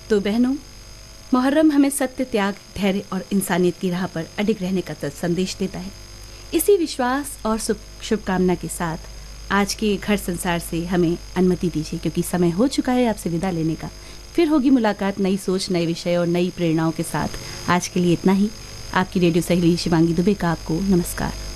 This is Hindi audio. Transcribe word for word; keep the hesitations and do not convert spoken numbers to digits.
तो बहनों, मुहर्रम हमें सत्य, त्याग, धैर्य और इंसानियत की राह पर अडिग रहने का संदेश देता है। इसी विश्वास और शुभकामना के साथ आज के घर संसार से हमें अनुमति दीजिए, क्योंकि समय हो चुका है आपसे विदा लेने का। फिर होगी मुलाकात नई सोच, नए विषय और नई प्रेरणाओं के साथ। आज के लिए इतना ही। आपकी रेडियो सहेली शिवांगी दुबे का आपको नमस्कार।